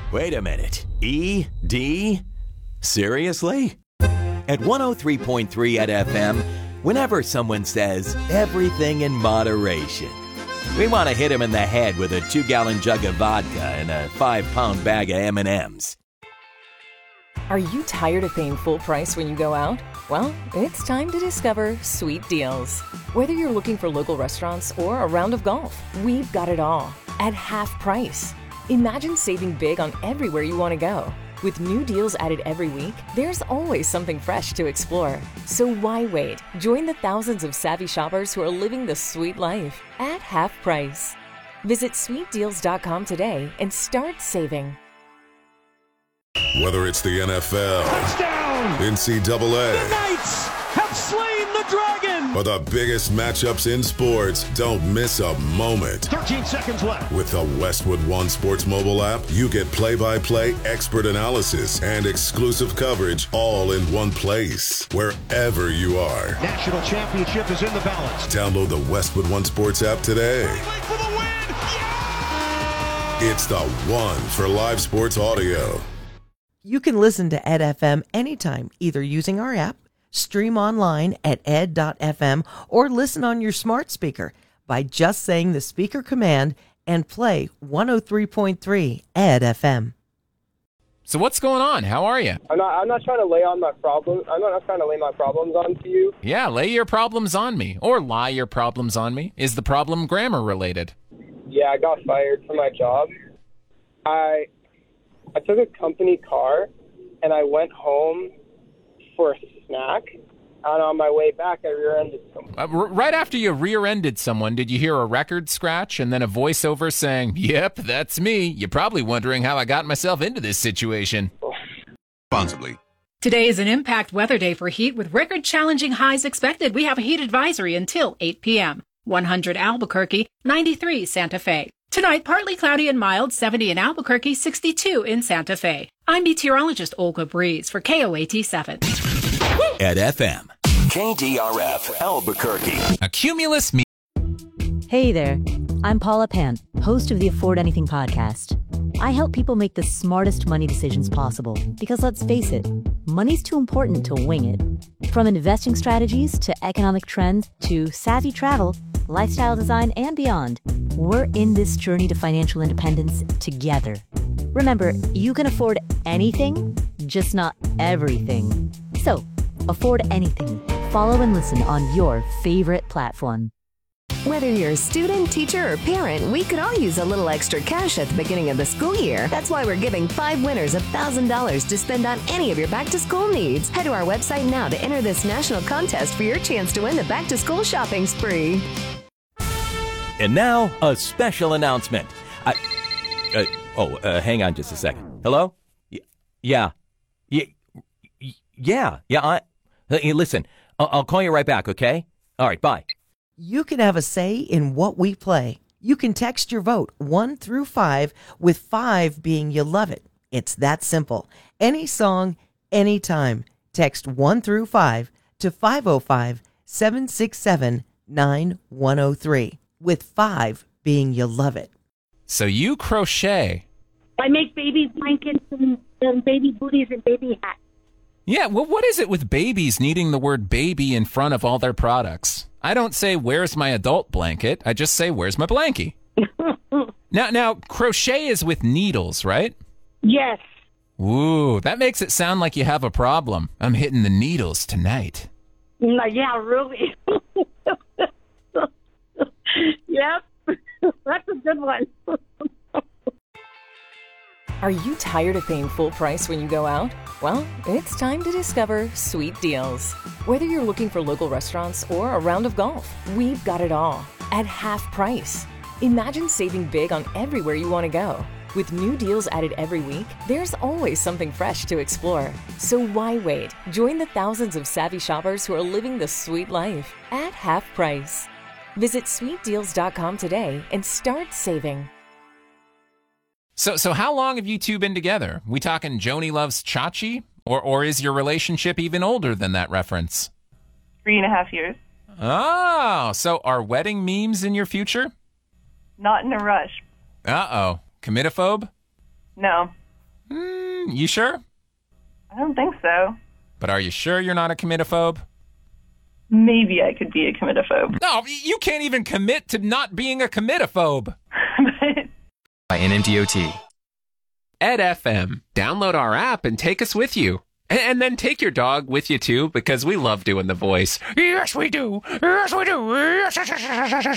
Wait a minute. ED? Seriously? At 103.3 at FM, whenever someone says everything in moderation, we want to hit them in the head with a 2-gallon jug of vodka and a 5-pound bag of M&Ms. Are you tired of paying full price when you go out? Well, it's time to discover Sweet Deals. Whether you're looking for local restaurants or a round of golf, we've got it all at half price. Imagine saving big on everywhere you want to go. With new deals added every week, there's always something fresh to explore. So why wait? Join the thousands of savvy shoppers who are living the sweet life at half price. Visit sweetdeals.com today and start saving. Whether it's the NFL, touchdown, NCAA, the Knights have slain the dragon, or the biggest matchups in sports, don't miss a moment. 13 seconds left. With the Westwood One Sports mobile app, you get play-by-play expert analysis and exclusive coverage all in one place, wherever you are. National championship is in the balance. Download the Westwood One Sports app today. For the win! Yeah! It's the one for live sports audio. You can listen to Ed FM anytime, either using our app, stream online at ed.fm, or listen on your smart speaker by just saying the speaker command and play 103.3 Ed FM. So what's going on? How are you? I'm not trying to lay on my problem. I'm not trying to lay my problems onto you. Yeah, lay your problems on me, or lie your problems on me. Is the problem grammar related? Yeah, I got fired from my job. I took a company car, and I went home for a snack, and on my way back, I rear-ended someone. Right after you rear-ended someone, did you hear a record scratch and then a voiceover saying, "Yep, that's me. You're probably wondering how I got myself into this situation." Responsibly. Today is an impact weather day for heat with record-challenging highs expected. We have a heat advisory until 8 p.m. 100 Albuquerque, 93 Santa Fe. Tonight, partly cloudy and mild, 70 in Albuquerque, 62 in Santa Fe. I'm meteorologist Olga Breeze for KOAT 7. At FM, KDRF, Albuquerque. A cumulus Hey there, I'm Paula Pant, host of the Afford Anything podcast. I help people make the smartest money decisions possible because let's face it, money's too important to wing it. From investing strategies to economic trends to savvy travel, lifestyle design, and beyond, we're in this journey to financial independence together. Remember, you can afford anything, just not everything. So, afford anything. Follow and listen on your favorite platform. Whether you're a student, teacher, or parent, we could all use a little extra cash at the beginning of the school year. That's why we're giving 5 winners $1,000 to spend on any of your back-to-school needs. Head to our website now to enter this national contest for your chance to win the back-to-school shopping spree. And now, a special announcement. Hang on just a second. Hello? Yeah. Hey, listen, I'll call you right back, okay? All right, bye. You can have a say in what we play. You can text your vote 1 through 5, with 5 being you love it. It's that simple. Any song, anytime. Text 1 through 5 to 505-767-9103, with 5 being you love it. So you crochet. I make baby blankets and baby booties and baby hats. Yeah, well, what is it with babies needing the word baby in front of all their products? I don't say, "Where's my adult blanket?" I just say, "Where's my blankie?" Now, crochet is with needles, right? Yes. Ooh, that makes it sound like you have a problem. I'm hitting the needles tonight. Yeah, really. Yep. That's a good one. Are you tired of paying full price when you go out? Well, it's time to discover Sweet Deals. Whether you're looking for local restaurants or a round of golf, we've got it all at half price. Imagine saving big on everywhere you want to go. With new deals added every week, there's always something fresh to explore. So why wait? Join the thousands of savvy shoppers who are living the sweet life at half price. Visit sweetdeals.com today and start saving. So how long have you two been together? We talking Joni loves Chachi? Or is your relationship even older than that reference? 3.5 years. Oh, so are wedding memes in your future? Not in a rush. Uh-oh. Committophobe? No. You sure? I don't think so. But are you sure you're not a committophobe? Maybe I could be a committophobe. No, you can't even commit to not being a committophobe. By NMDOT. Ed FM. Download our app and take us with you. And then take your dog with you, too, because we love doing the voice. Yes, we do. Yes, we do. Yes, yes, yes, yes, yes, yes.